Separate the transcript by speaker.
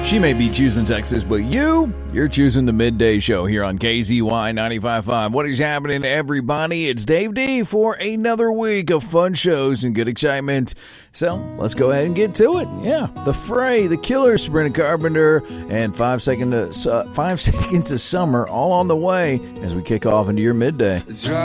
Speaker 1: She may be choosing Texas, but you're choosing the midday show here on KZY 95.5. What is happening, everybody? It's Dave D for another week of fun shows and good excitement. So let's go ahead and get to it. Yeah, The Fray, The Killers, Sabrina Carpenter, and 5 Seconds of Summer all on the way as we kick off into your midday.